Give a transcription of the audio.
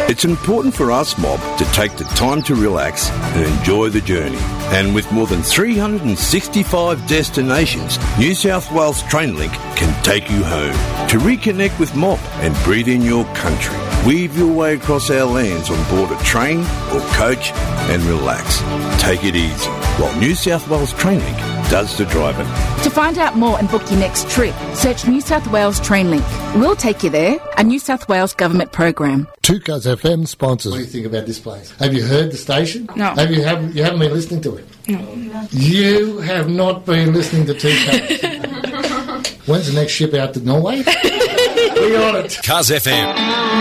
It's important for us, Mob, to take the time to relax and enjoy the journey. And with more than 365 destinations, New South Wales Trainlink can take you home to reconnect with Mob and breathe in your country. Weave your way across our lands on board a train or coach and relax. Take it easy while New South Wales Trainlink does the driving. To find out more and book your next trip, search New South Wales Trainlink. We'll take you there, a New South Wales government program. 2Cuz FM sponsors. What do you think about this place? Have you heard the station? No. You haven't been listening to it? No. You have not been listening to 2Cuz. When's the next ship out to Norway? We on it. Cuz FM.